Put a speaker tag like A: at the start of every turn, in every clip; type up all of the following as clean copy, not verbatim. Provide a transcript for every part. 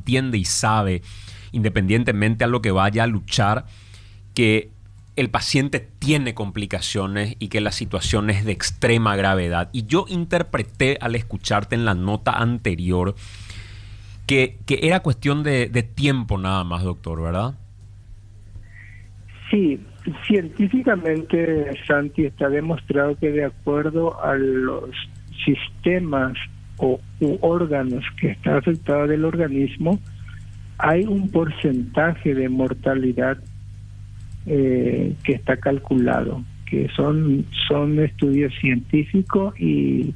A: entiende y sabe, independientemente a lo que vaya a luchar, que el paciente tiene complicaciones y que la situación es de extrema gravedad. Y yo interpreté al escucharte en la nota anterior que era cuestión de tiempo nada más, doctor, ¿verdad?
B: Sí, científicamente, Santi, está demostrado que de acuerdo a los sistemas u órganos que está afectado del organismo, hay un porcentaje de mortalidad que está calculado, que son estudios científicos y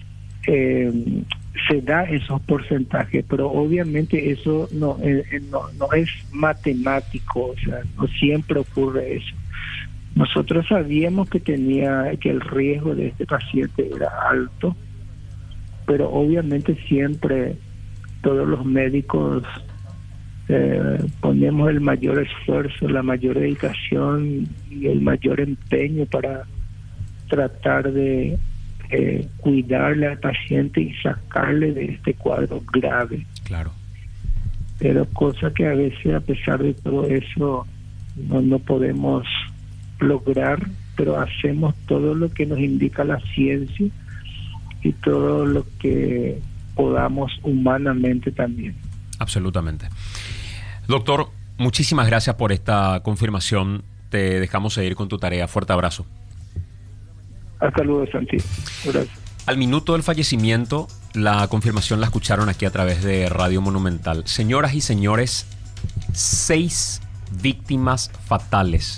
B: se da esos porcentajes, pero obviamente eso no es matemático, o sea, no siempre ocurre eso. Nosotros sabíamos que el riesgo de este paciente era alto, pero obviamente siempre todos los médicos ponemos el mayor esfuerzo, la mayor dedicación y el mayor empeño para tratar de cuidarle al paciente y sacarle de este cuadro grave.
A: Claro.
B: Pero cosa que a veces, a pesar de todo eso, no podemos lograr, pero hacemos todo lo que nos indica la ciencia y todo lo que podamos humanamente también.
A: Absolutamente. Doctor, muchísimas gracias por esta confirmación. Te dejamos seguir con tu tarea. Fuerte abrazo.
B: Hasta luego, Santi. Gracias.
A: Al minuto del fallecimiento, la confirmación la escucharon aquí a través de Radio Monumental. Señoras y señores, 6 víctimas fatales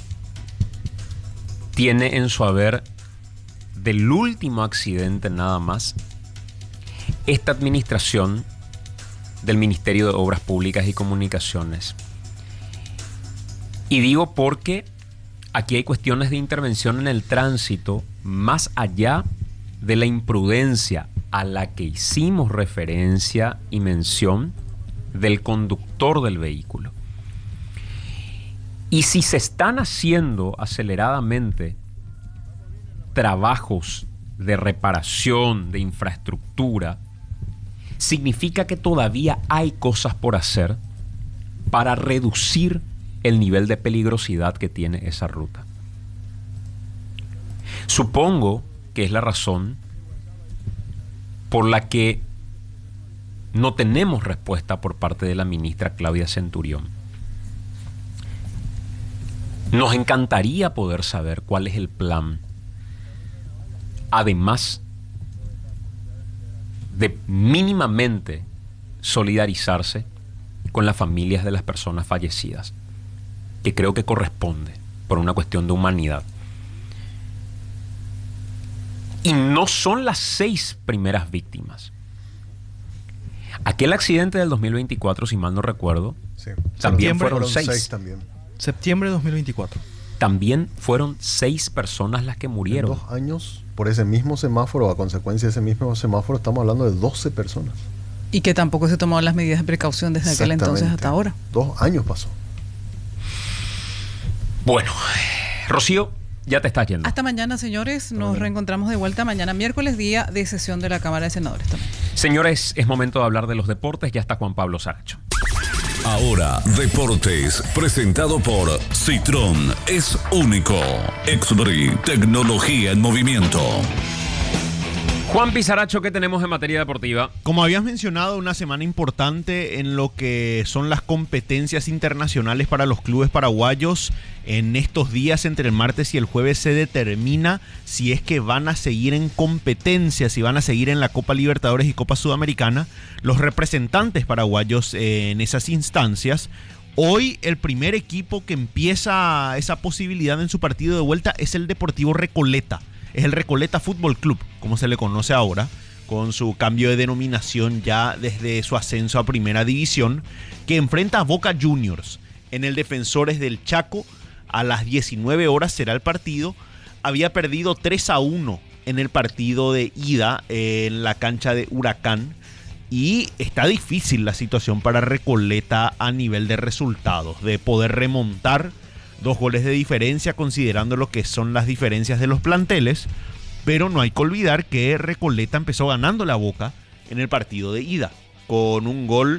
A: tiene en su haber del último accidente nada más esta administración del Ministerio de Obras Públicas y Comunicaciones. Y digo porque aquí hay cuestiones de intervención en el tránsito más allá de la imprudencia a la que hicimos referencia y mención del conductor del vehículo. Y si se están haciendo aceleradamente trabajos de reparación, de infraestructura, significa que todavía hay cosas por hacer para reducir el nivel de peligrosidad que tiene esa ruta. Supongo que es la razón por la que no tenemos respuesta por parte de la ministra Claudia Centurión. Nos encantaría poder saber cuál es el plan, además de mínimamente solidarizarse con las familias de las personas fallecidas, que creo que corresponde por una cuestión de humanidad. Y no son las 6 primeras víctimas. Aquel accidente del 2024, si mal no recuerdo,
C: sí,
A: también fueron 6.
C: También.
D: Septiembre de 2024.
A: También fueron 6 personas las que murieron.
C: En 2 años, por ese mismo semáforo, a consecuencia de ese mismo semáforo, estamos hablando de 12 personas.
E: Y que tampoco se tomaron las medidas de precaución desde aquel entonces hasta ahora.
C: 2 años pasó.
A: Bueno, Rocío, ya te estás yendo.
E: Hasta mañana, señores. Nos reencontramos de vuelta mañana miércoles, día de sesión de la Cámara de Senadores también.
A: Señores, es momento de hablar de los deportes. Ya está Juan Pablo Saracho.
F: Ahora, Deportes, presentado por Citroën, es único. Exbri, tecnología en movimiento.
A: Juan Pizaracho, ¿qué tenemos en materia deportiva?
D: Como habías mencionado, una semana importante en lo que son las competencias internacionales para los clubes paraguayos. En estos días, entre el martes y el jueves, se determina si es que van a seguir en competencia, si van a seguir en la Copa Libertadores y Copa Sudamericana los representantes paraguayos en esas instancias. Hoy el primer equipo que empieza esa posibilidad en su partido de vuelta es el Deportivo Recoleta. Es el Recoleta Fútbol Club, como se le conoce ahora, con su cambio de denominación ya desde su ascenso a Primera División, que enfrenta a Boca Juniors en el Defensores del Chaco. A las 19 horas será el partido. Había perdido 3-1 en el partido de ida en la cancha de Huracán. Y está difícil la situación para Recoleta a nivel de resultados, de poder remontar 2 goles de diferencia, considerando lo que son las diferencias de los planteles. Pero no hay que olvidar que Recoleta empezó ganando la Boca en el partido de ida, con un gol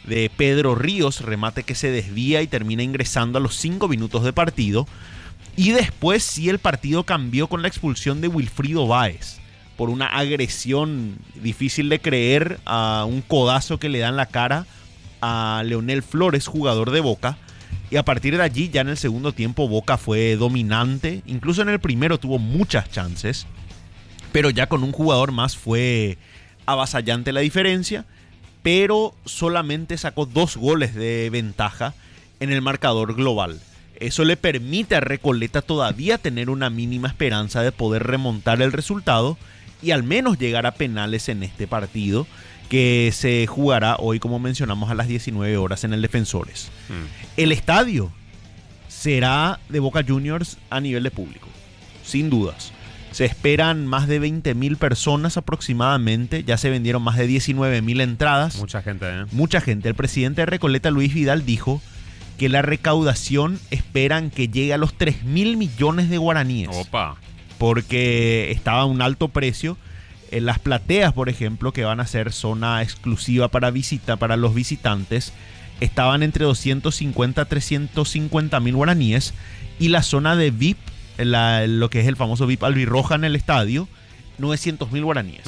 D: de Pedro Ríos, remate que se desvía y termina ingresando a los 5 minutos de partido. Y después sí el partido cambió con la expulsión de Wilfrido Báez por una agresión difícil de creer, a un codazo que le da en la cara a Leonel Flores, jugador de Boca. Y a partir de allí, ya en el segundo tiempo, Boca fue dominante. Incluso en el primero tuvo muchas chances, pero ya con un jugador más fue avasallante la diferencia. Pero solamente sacó 2 goles de ventaja en el marcador global. Eso le permite a Recoleta todavía tener una mínima esperanza de poder remontar el resultado y al menos llegar a penales en este partido, que se jugará hoy, como mencionamos, a las 19 horas en el Defensores. El estadio será de Boca Juniors a nivel de público, sin dudas. Se esperan más de 20.000 personas aproximadamente. Ya se vendieron más de 19.000 entradas.
A: Mucha gente, ¿eh?
D: Mucha gente. El presidente de Recoleta, Luis Vidal, dijo que la recaudación esperan que llegue a los 3.000 millones de guaraníes.
A: Opa.
D: Porque estaba a un alto precio. En las plateas, por ejemplo, que van a ser zona exclusiva para los visitantes, estaban entre 250 a 350 mil guaraníes. Y la zona de VIP, lo que es el famoso VIP albirroja en el estadio, 900.000 guaraníes.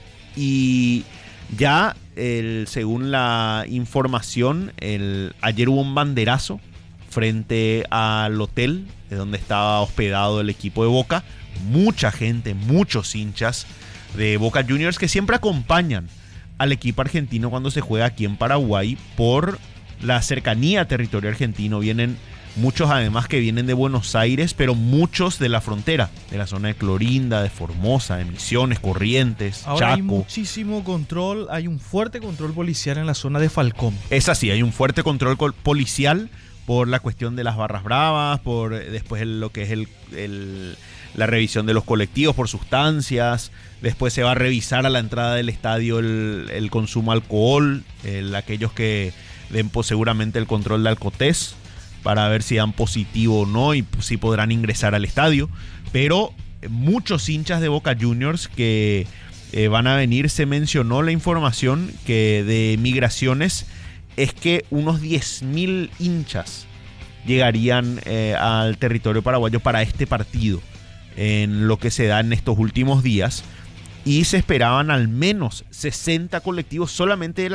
D: Y ya, según la información, ayer hubo un banderazo frente al hotel de donde estaba hospedado el equipo de Boca. Mucha gente, muchos hinchas de Boca Juniors que siempre acompañan al equipo argentino cuando se juega aquí en Paraguay por la cercanía a territorio argentino. Vienen muchos además que vienen de Buenos Aires, pero muchos de la frontera, de la zona de Clorinda, de Formosa, de Misiones, Corrientes,
G: ahora
D: Chaco.
G: Hay muchísimo control, hay un fuerte control policial en la zona de Falcón.
D: Es así, hay un fuerte control policial por la cuestión de las barras bravas, por después lo que es la revisión de los colectivos por sustancias. Después se va a revisar a la entrada del estadio el consumo de alcohol, aquellos que den seguramente el control de alcotés, para ver si dan positivo o no y si podrán ingresar al estadio. Pero muchos hinchas de Boca Juniors que van a venir. Se mencionó la información que de Migraciones es que unos 10.000 hinchas llegarían al territorio paraguayo para este partido, en lo que se da en estos últimos días. Y se esperaban al menos 60 colectivos solamente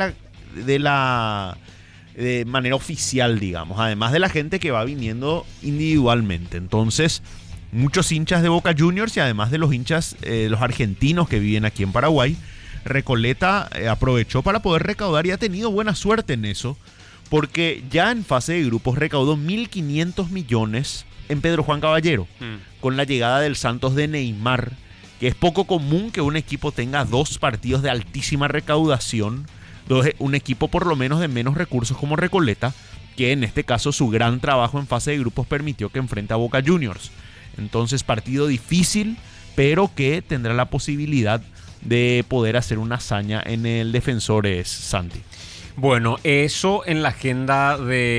D: de manera oficial, digamos, además de la gente que va viniendo individualmente. Entonces, muchos hinchas de Boca Juniors y además de los hinchas, los argentinos que viven aquí en Paraguay, Recoleta aprovechó para poder recaudar y ha tenido buena suerte en eso, porque ya en fase de grupos recaudó 1.500 millones en Pedro Juan Caballero, con la llegada del Santos de Neymar, que es poco común que un equipo tenga 2 partidos de altísima recaudación. Un equipo por lo menos de menos recursos como Recoleta, que en este caso su gran trabajo en fase de grupos permitió que enfrente a Boca Juniors. Entonces, partido difícil, pero que tendrá la posibilidad de poder hacer una hazaña en el Defensores, Santi.
A: Bueno, eso en la agenda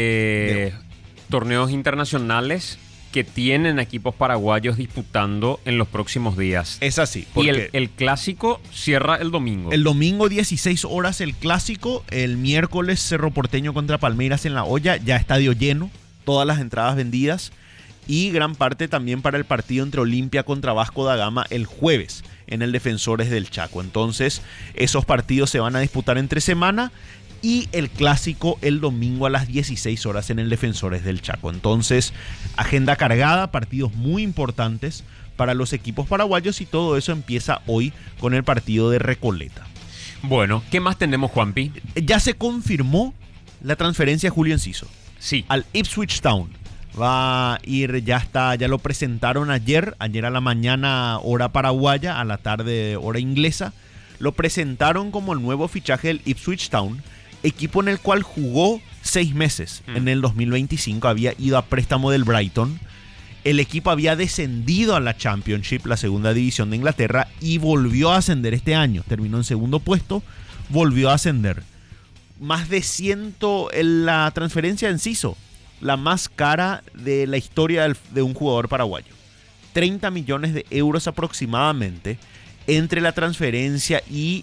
A: de torneos internacionales que tienen equipos paraguayos disputando en los próximos días.
D: Es así.
A: Y el clásico cierra el domingo.
D: El domingo 16 horas el clásico. El miércoles Cerro Porteño contra Palmeiras en La Hoya. Ya estadio lleno. Todas las entradas vendidas. Y gran parte también para el partido entre Olimpia contra Vasco da Gama el jueves en el Defensores del Chaco. Entonces esos partidos se van a disputar entre semana. Y el clásico el domingo a las 16 horas en el Defensores del Chaco. Entonces, agenda cargada, partidos muy importantes para los equipos paraguayos y todo eso empieza hoy con el partido de Recoleta.
A: Bueno, ¿qué más tenemos, Juanpi?
D: Ya se confirmó la transferencia de Julio Enciso.
A: Sí.
D: Al Ipswich Town. Va a ir, ya lo presentaron ayer a la mañana hora paraguaya, a la tarde hora inglesa. Lo presentaron como el nuevo fichaje del Ipswich Town, equipo en el cual jugó 6 meses. En el 2025 había ido a préstamo del Brighton. El equipo había descendido a la Championship, la segunda división de Inglaterra, y volvió a ascender este año. Terminó en segundo puesto, volvió a ascender. Más de 100 en la transferencia de Enciso, la más cara de la historia de un jugador paraguayo. 30 millones de euros aproximadamente entre la transferencia y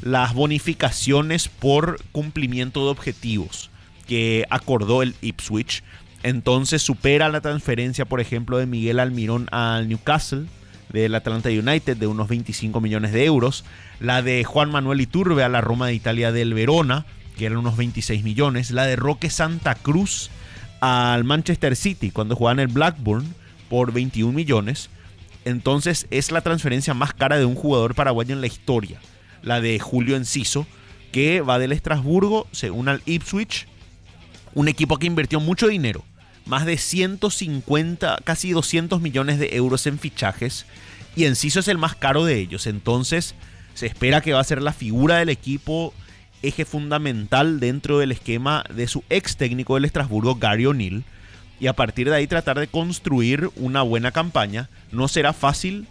D: las bonificaciones por cumplimiento de objetivos que acordó el Ipswich. Entonces supera la transferencia, por ejemplo, de Miguel Almirón al Newcastle del Atlanta United de unos 25 millones de euros, la de Juan Manuel Iturbe a la Roma de Italia del Verona, que eran unos 26 millones, la de Roque Santa Cruz al Manchester City cuando jugaba en el Blackburn por 21 millones. Entonces es la transferencia más cara de un jugador paraguayo en la historia, la de Julio Enciso, que va del Estrasburgo, según al Ipswich, un equipo que invirtió mucho dinero, más de 150, casi 200 millones de euros en fichajes, y Enciso es el más caro de ellos. Entonces se espera que va a ser la figura del equipo, eje fundamental dentro del esquema de su ex técnico del Estrasburgo, Gary O'Neill, y a partir de ahí tratar de construir una buena campaña. No será fácil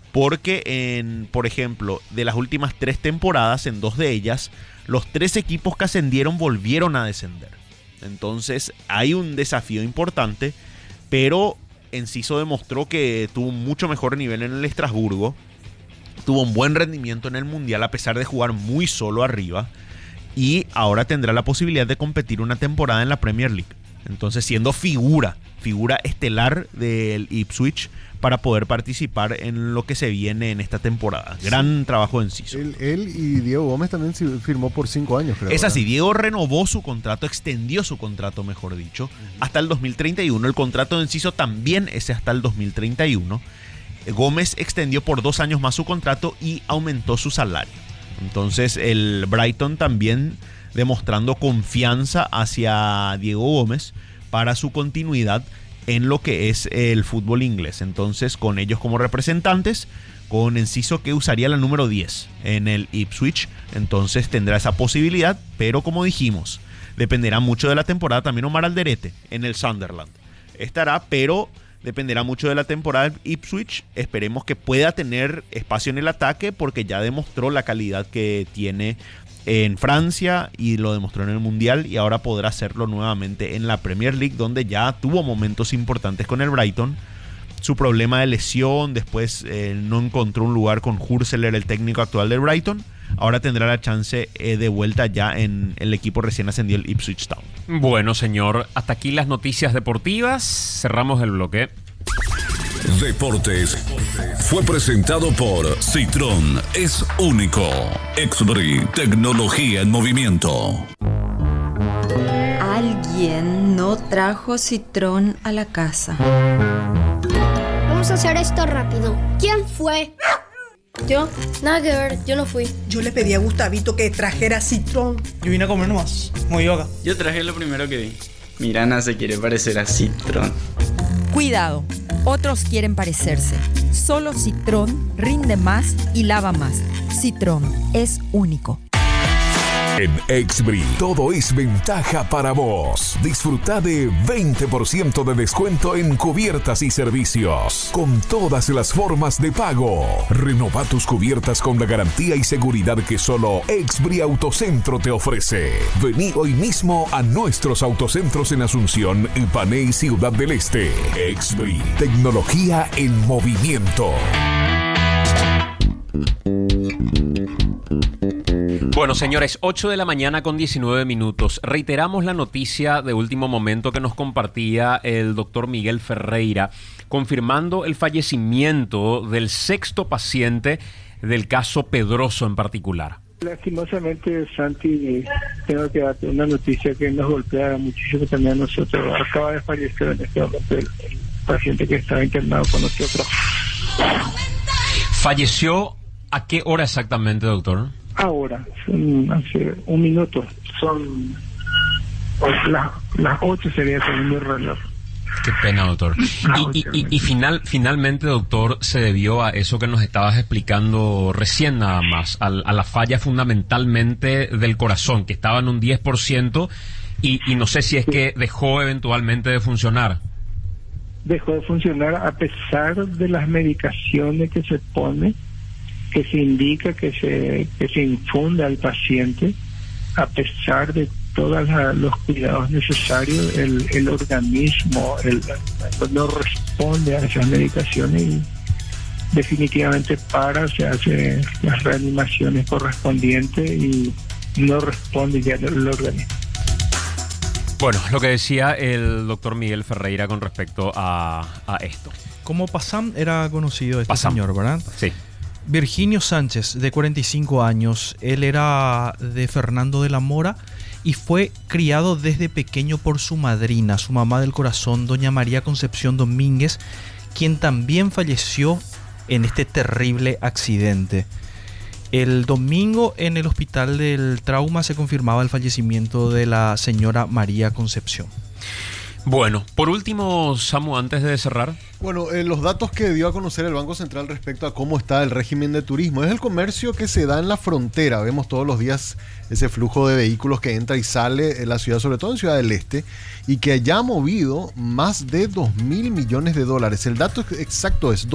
D: porque, por ejemplo, de las últimas 3 temporadas, en 2 de ellas, los 3 equipos que ascendieron volvieron a descender. Entonces hay un desafío importante, pero Enciso demostró que tuvo un mucho mejor nivel en el Estrasburgo, tuvo un buen rendimiento en el Mundial a pesar de jugar muy solo arriba, y ahora tendrá la posibilidad de competir una temporada en la Premier League. Entonces siendo figura estelar del Ipswich para poder participar en lo que se viene en esta temporada. Gran trabajo de Enciso.
C: Él y Diego Gómez también firmó por 5 años, creo.
D: Es así, Diego renovó su contrato, extendió su contrato, mejor dicho, hasta el 2031. El contrato de Enciso también es hasta el 2031. Gómez extendió por 2 años más su contrato y aumentó su salario. Entonces el Brighton también demostrando confianza hacia Diego Gómez para su continuidad en lo que es el fútbol inglés. Entonces, con ellos como representantes, con Enciso que usaría la número 10 en el Ipswich, entonces tendrá esa posibilidad, pero como dijimos, dependerá mucho de la temporada. También Omar Alderete en el Sunderland estará, pero dependerá mucho de la temporada del Ipswich. Esperemos que pueda tener espacio en el ataque porque ya demostró la calidad que tiene en Francia y lo demostró en el Mundial, y ahora podrá hacerlo nuevamente en la Premier League, donde ya tuvo momentos importantes con el Brighton. Su problema de lesión, después no encontró un lugar con Hurseler, el técnico actual del Brighton. Ahora tendrá la chance de vuelta ya en el equipo recién ascendido, el Ipswich Town.
A: Bueno, señor, hasta aquí las noticias deportivas. Cerramos el bloque.
F: Deportes fue presentado por Citroën, es único. Exbri, tecnología en movimiento.
H: Alguien no trajo Citroën a la casa.
I: Vamos a hacer esto rápido. ¿Quién fue? Yo, nada que ver, yo no fui.
J: Yo le pedí a Gustavito que trajera Citroën.
G: Yo vine a comer nomás, muy yoga.
K: Yo traje lo primero que vi. Mirana se quiere parecer a Citroën.
H: Cuidado, otros quieren parecerse. Solo Citroën rinde más y lava más. Citroën es único.
L: En Exbri, todo es ventaja para vos. Disfruta de 20% de descuento en cubiertas y servicios, con todas las formas de pago. Renova tus cubiertas con la garantía y seguridad que solo Exbri Autocentro te ofrece. Vení hoy mismo a nuestros autocentros en Asunción, Ipané y Ciudad del Este. Exbri, tecnología en movimiento.
A: Bueno, señores, 8 de la mañana con 19 minutos. Reiteramos la noticia de último momento que nos compartía el doctor Miguel Ferreira, confirmando el fallecimiento del 6º paciente del caso Pedroso en particular.
B: Lastimosamente, Santi, tengo que darte una noticia que nos golpea muchísimo también a nosotros. Acaba de fallecer en este momento el paciente que estaba internado con nosotros.
A: ¿Falleció a qué hora exactamente, doctor?
B: Ahora, hace un minuto, son las 8 sería según mi reloj.
A: Qué pena, doctor. Y finalmente, doctor, se debió a eso que nos estabas explicando recién nada más, a la falla fundamentalmente del corazón, que estaba en un 10%, y no sé si es que dejó eventualmente de funcionar.
B: Dejó de funcionar a pesar de las medicaciones que se pone, que se indica que se infunda al paciente. A pesar de todos los cuidados necesarios, el organismo no responde a esas medicaciones definitivamente se hace las reanimaciones correspondientes y no responde ya el organismo.
A: Bueno, lo que decía el doctor Miguel Ferreira con respecto a esto.
G: Como Passam era conocido este
A: Passam,
G: señor, ¿verdad?
A: Sí.
G: Virginio Sánchez, de 45 años, él era de Fernando de la Mora y fue criado desde pequeño por su madrina, su mamá del corazón, doña María Concepción Domínguez, quien también falleció en este terrible accidente. El domingo en el hospital del trauma se confirmaba el fallecimiento de la señora María Concepción.
A: Bueno, por último, Samu, antes de cerrar.
C: Bueno, los datos que dio a conocer el Banco Central respecto a cómo está el régimen de turismo. Es el comercio que se da en la frontera. Vemos todos los días ese flujo de vehículos que entra y sale en la ciudad, sobre todo en Ciudad del Este, y que ya ha movido más de 2.000 millones de dólares. El dato exacto es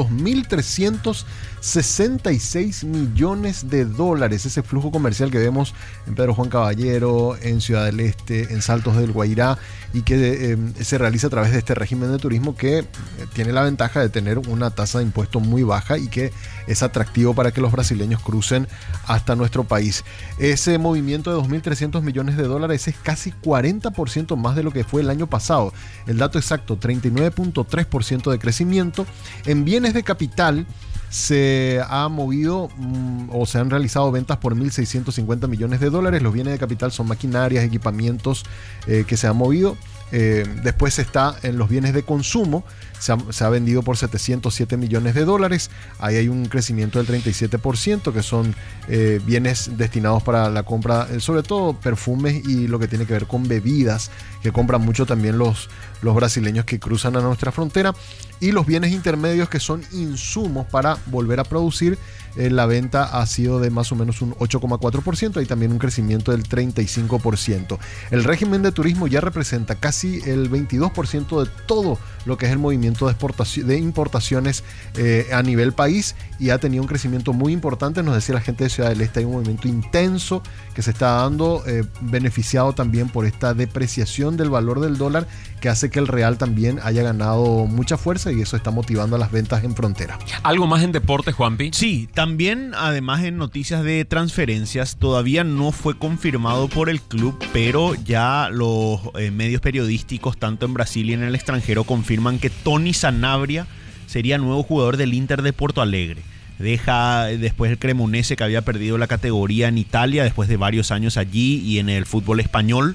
C: 2.366 millones de dólares. Ese flujo comercial que vemos en Pedro Juan Caballero, en Ciudad del Este, en Saltos del Guairá, y que se realiza a través de este régimen de turismo que tiene la ventaja de tener una tasa de impuesto muy baja y que es atractivo para que los brasileños crucen hasta nuestro país. Ese movimiento de 2.300 millones de dólares es casi 40% más de lo que fue el año pasado. El dato exacto, 39.3% de crecimiento. En bienes de capital se ha movido o se han realizado ventas por 1.650 millones de dólares. Los bienes de capital son maquinarias, equipamientos que se han movido. Después está en los bienes de consumo, se ha vendido por 707 millones de dólares. Ahí hay un crecimiento del 37%, que son bienes destinados para la compra, sobre todo perfumes y lo que tiene que ver con bebidas, que compran mucho también los brasileños que cruzan a nuestra frontera. Y los bienes intermedios, que son insumos para volver a producir, la venta ha sido de más o menos un 8,4%, hay también un crecimiento del 35%. El régimen de turismo ya representa casi el 22% de todo lo que es el movimiento de importaciones a nivel país, y ha tenido un crecimiento muy importante. Nos decía la gente de Ciudad del Este, hay un movimiento intenso que se está dando, beneficiado también por esta depreciación del valor del dólar, que hace que el real también haya ganado mucha fuerza, y eso está motivando a las ventas en frontera.
A: ¿Algo más en deportes, Juanpi?
D: Sí, también, además, en noticias de transferencias, todavía no fue confirmado por el club, pero ya los medios periodísticos, tanto en Brasil y en el extranjero, confirman que Tony Sanabria sería nuevo jugador del Inter de Porto Alegre. Deja después el Cremonese, que había perdido la categoría en Italia después de varios años allí y en el fútbol español.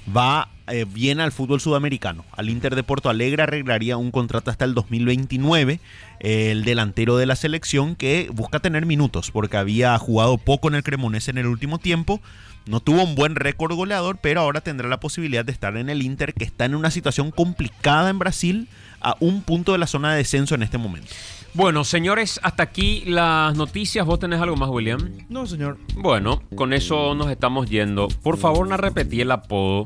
D: Viene al fútbol sudamericano. Al Inter de Porto Alegre arreglaría un contrato hasta el 2029. El delantero de la selección, que busca tener minutos porque había jugado poco en el Cremonese en el último tiempo. No tuvo un buen récord goleador, pero ahora tendrá la posibilidad de estar en el Inter, que está en una situación complicada en Brasil, a un punto de la zona de descenso en este momento.
A: Bueno, señores, hasta aquí las noticias. ¿Vos tenés algo más, William?
G: No, señor.
A: Bueno, con eso nos estamos yendo. Por favor, no repetí el apodo.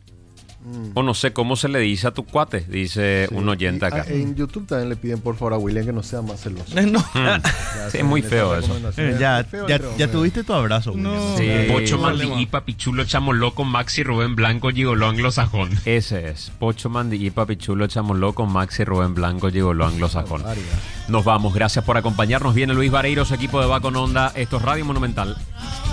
A: O no sé cómo se le dice a tu cuate, dice un oyente acá.
C: En YouTube también le piden por favor a William que no sea más celoso.
G: No.
A: Sí, es muy feo eso.
D: Ya tuviste tu abrazo, William.
A: No. Sí.
M: Pocho Mandiguipa, Pichulo, Chamoloco, Maxi, Rubén Blanco, Gigoló, Anglosajón.
A: Ese es. Pocho Mandiguipa, Pichulo, Chamoloco, Maxi, Rubén Blanco, Gigoló, Anglosajón. Nos vamos. Gracias por acompañarnos. Viene Luis Vareiro, su equipo de Va con Onda. Esto es Radio Monumental.